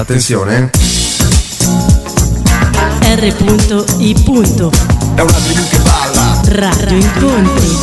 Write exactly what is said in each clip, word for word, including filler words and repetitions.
Attenzione. R I. È una tribù che balla. Radio Incontri.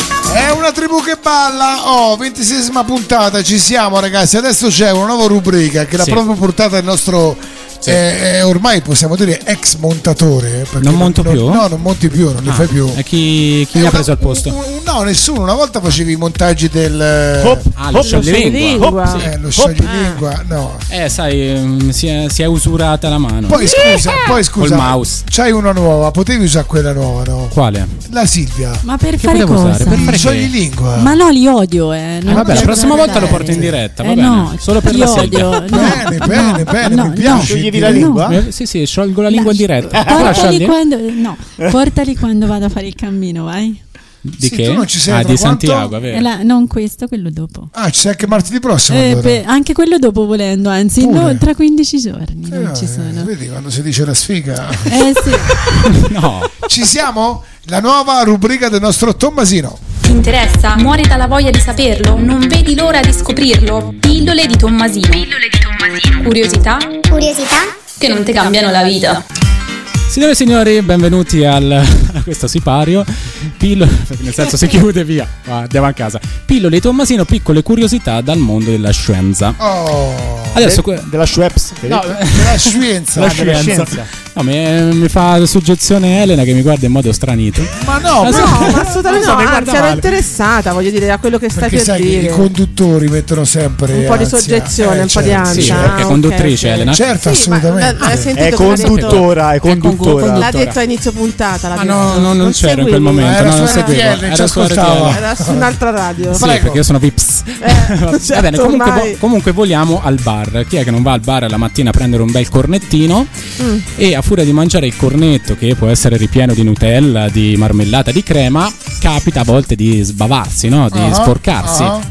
È una tribù che balla. Oh, ventiseiesima puntata, ci siamo ragazzi. Adesso c'è una nuova rubrica che l'ha sì. proprio portata il nostro sì. eh, eh, ormai possiamo dire ex montatore. Non monto non, più? No, non monti più, non ah, li fai più. E chi, chi mi ha preso al posto? Un, un, no, nessuno. Una volta facevi i montaggi del Hop. Ah, lo scioglilingua. Hop, eh, lo scioglilingua, no. Eh, sai, si è, si è usurata la mano. Poi scusa, poi scusa. Col mouse. C'hai una nuova, potevi usare quella nuova, no? Quale? La Silvia. Ma per che fare cosa? Usare? Per fare scioglilingua. Ma no, li odio, eh. eh vabbè, la prossima volta lo porto in diretta, va eh bene. No, solo per la Silvia. No, bene, bene, no, bene, no, mi piace. Scioglievi la lingua? Eh, sì, sì, sciolgo la lingua in diretta. Portali quando, no, portali quando vado a fare il cammino, vai. Di sì, che? Tu non ci sei ah, di quanto? Santiago, vero? La, non questo, quello dopo. Ah, ci sei anche martedì prossimo. Eh, allora. per, anche quello dopo volendo, anzi no, tra quindici giorni eh, non ci sono. Vedi quando si dice la sfiga. Eh sì. No. Ci siamo? La nuova rubrica del nostro Tommasino. Ti interessa? Muori dalla voglia di saperlo? Non vedi l'ora di scoprirlo? Pillole di Tommasino. Pillole di Tommasino. Curiosità? Curiosità? Che non ti cambiano la vita. Signore e signori, benvenuti al, a questo sipario. Pillo, nel senso si chiude via, andiamo a casa. Pillole di Tommasino, piccole curiosità dal mondo della scienza. Oh. Adesso De, della Schweppes, no, della scienza. la ah, della scienza. scienza. No, mi, mi fa suggezione Elena che mi guarda in modo stranito. Ma no, Ma no, so- ma assolutamente non so, no, mi guarda anzi ero male. interessata, voglio dire, a quello che stai perché per sai dire. che i conduttori mettono sempre Un po' di ansia. soggezione, Eh, un po' di certo. ansia. Sì, Ah, perché è ok, conduttrice ok. Elena. Certo, Sì, ma assolutamente. hai sentito È cosa ha detto? conduttora, è È con- conduttora. L'ha detto a inizio puntata. Ah no, no, non c'ero in quel seguivi? momento, Era no, su non R T L, seguivo. ci Era su ascoltava. R T L. Era su un'altra radio. Sì, Prego. perché io sono Vips. Eh, Va certo, bene, comunque, ormai. vo- comunque voliamo al bar. Chi è che non va al bar la mattina a prendere un bel cornettino Mm. e a furia di mangiare il cornetto, che può essere ripieno di Nutella, di marmellata, di crema, capita a volte di sbavarsi, no? Di Ah, sporcarsi. ah.